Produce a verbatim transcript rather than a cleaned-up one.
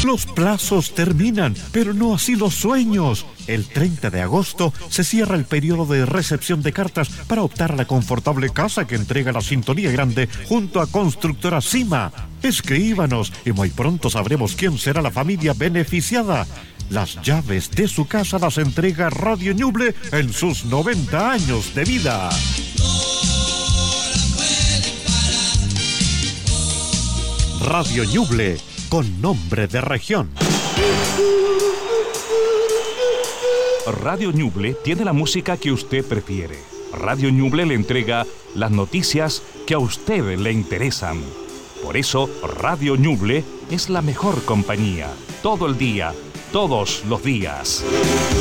Los plazos terminan, pero no así los sueños. El treinta de agosto se cierra el periodo de recepción de cartas para optar a la confortable casa que entrega la Sintonía Grande junto a Constructora Cima. Escríbanos y muy pronto sabremos quién será la familia beneficiada. Las llaves de su casa las entrega Radio Ñuble en sus noventa años de vida. Radio Ñuble, con nombre de región. Radio Ñuble tiene la música que usted prefiere. Radio Ñuble le entrega las noticias que a usted le interesan. Por eso, Radio Ñuble es la mejor compañía. Todo el día, todos los días.